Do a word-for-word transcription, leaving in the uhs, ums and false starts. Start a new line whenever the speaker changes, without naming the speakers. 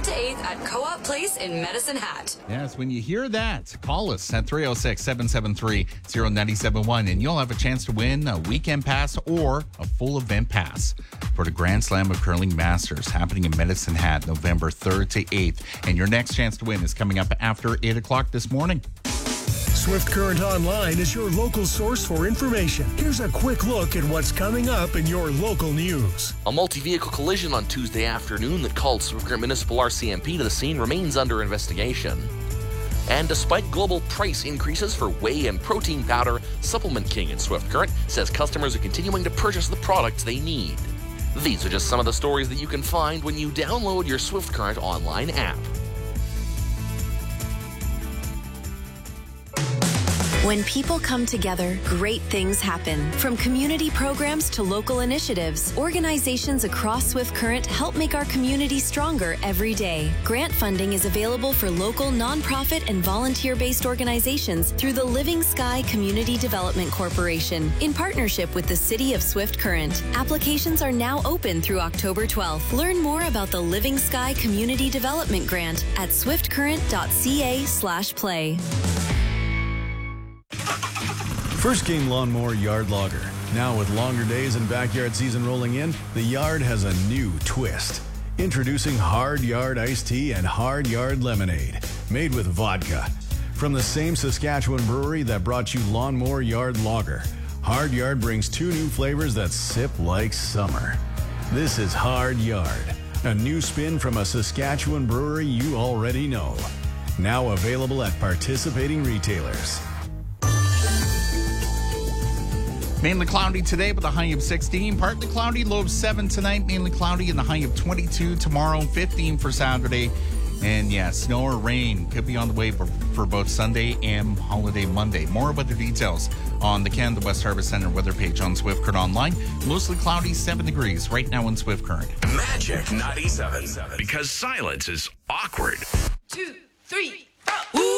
third to eighth at Co-op Place in Medicine Hat.
Yes, when you hear that, call us at three oh six, seven seven three, oh nine seven one and you'll have a chance to win a weekend pass or a full event pass for the Grand Slam of Curling Masters happening in Medicine Hat November third to eighth. And your next chance to win is coming up after eight o'clock this morning.
Swift Current Online is your local source for information. Here's a quick look at what's coming up in your local news.
A multi-vehicle collision on Tuesday afternoon that called Swift Current Municipal R C M P to the scene remains under investigation. And despite global price increases for whey and protein powder, Supplement King in Swift Current says customers are continuing to purchase the products they need. These are just some of the stories that you can find when you download your Swift Current Online app.
When people come together, great things happen. From community programs to local initiatives, organizations across Swift Current help make our community stronger every day. Grant funding is available for local nonprofit and volunteer-based organizations through the Living Sky Community Development Corporation in partnership with the City of Swift Current. Applications are now open through October twelfth. Learn more about the Living Sky Community Development Grant at swiftcurrent.ca slash play.
First King Lawnmower Yard Logger. Now with longer days and backyard season rolling in, the yard has a new twist. Introducing Hard Yard Iced Tea and Hard Yard Lemonade, made with vodka. From the same Saskatchewan brewery that brought you Lawnmower Yard Lager, Hard Yard brings two new flavors that sip like summer. This is Hard Yard, a new spin from a Saskatchewan brewery you already know. Now available at participating retailers.
Mainly cloudy today with a high of sixteen. Partly cloudy, low of seven tonight. Mainly cloudy and the high of twenty-two tomorrow, fifteen for Saturday. And yeah, snow or rain could be on the way for, for both Sunday and holiday Monday. More about the details on the Canada West Harvest Center weather page on Swift Current Online. Mostly cloudy, seven degrees right now in Swift Current.
Magic ninety-seven. Because silence is awkward.
Two, three.